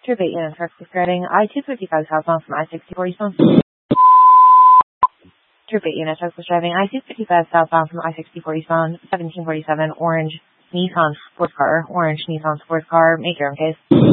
Turbate unit truck describing I-255 southbound from I-64 eastbound. Turbate unit truck describing I-255 southbound from I-64 eastbound, 1747 orange Nissan sports car, make your own case.